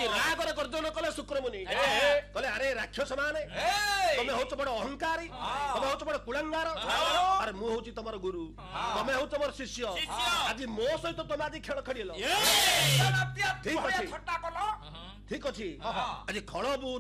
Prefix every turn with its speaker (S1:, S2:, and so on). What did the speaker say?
S1: ଆଜି ରାଗରେ ଗର୍ଜନ କଲେ ଶୁକ୍ରମୁନି କହିଲେ ଆରେ ରାକ୍ଷସ ମାନେ ତମେ ହଉଛ ବଡ ଅହଙ୍କାରୀ ତମେ ହଉଛ ବଡ କୁଳଙ୍ଗାର ଆରେ ମୁଁ ହଉଛି ତମର ଗୁରୁ ତମେ ହଉଛ ମୋର ଶିଷ୍ୟ ଆଜି ମୋ ସହିତ ତମେ ଆଜି ଖେଳ ଖେଳିଲ ଠିକ ଅଛି ଆଜି ଖଳବୁ